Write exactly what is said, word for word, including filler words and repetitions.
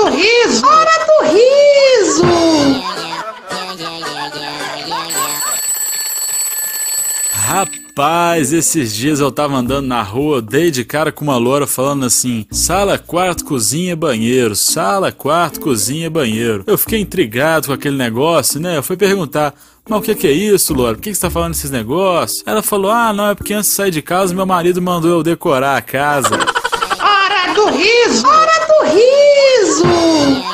do riso! Hora do riso! Rapaz, esses dias eu tava andando na rua, eu dei de cara com uma loura falando assim: sala, quarto, cozinha, banheiro, sala, quarto, cozinha, banheiro. Eu fiquei intrigado com aquele negócio, né? Eu fui perguntar: mas o que que é isso, loura? Por que que você tá falando esses negócios? Ela falou: ah, não, é porque antes de sair de casa meu marido mandou eu decorar a casa. Hora do riso! Hora do riso!